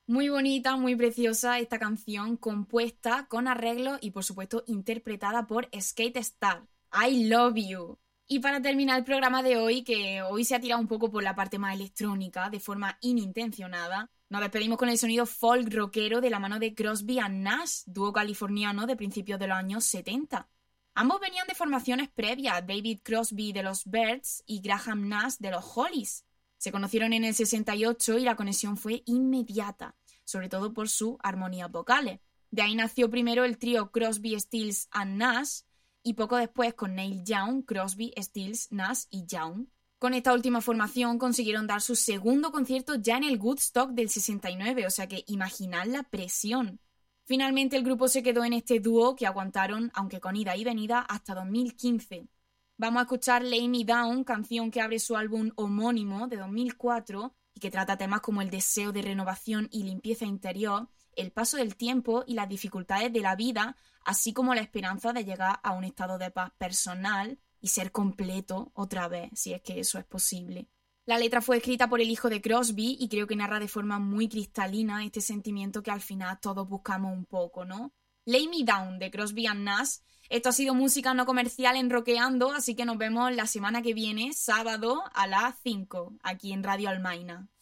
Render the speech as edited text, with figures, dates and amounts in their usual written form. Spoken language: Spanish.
Muy bonita, muy preciosa esta canción, compuesta con arreglos y por supuesto interpretada por Skate Star. I Love You. Y para terminar el programa de hoy, que hoy se ha tirado un poco por la parte más electrónica, de forma inintencionada, nos despedimos con el sonido folk rockero de la mano de Crosby and Nash, dúo californiano de principios de los años 70. Ambos venían de formaciones previas, David Crosby de los Byrds y Graham Nash de los Hollies. Se conocieron en el 68 y la conexión fue inmediata, sobre todo por sus armonías vocales. De ahí nació primero el trío Crosby, Stills and Nash y poco después con Neil Young, Crosby, Stills, Nash y Young. Con esta última formación consiguieron dar su segundo concierto ya en el Woodstock del 69, o sea que imaginad la presión. Finalmente el grupo se quedó en este dúo que aguantaron, aunque con ida y venida, hasta 2015. Vamos a escuchar Lay Me Down, canción que abre su álbum homónimo de 2004 y que trata temas como el deseo de renovación y limpieza interior, el paso del tiempo y las dificultades de la vida, así como la esperanza de llegar a un estado de paz personal y ser completo otra vez, si es que eso es posible. La letra fue escrita por el hijo de Crosby y creo que narra de forma muy cristalina este sentimiento que al final todos buscamos un poco, ¿no? Lay Me Down, de Crosby and Nash. Esto ha sido música no comercial en Rockeando, así que nos vemos la semana que viene, sábado a las 5, aquí en Radio Almaina.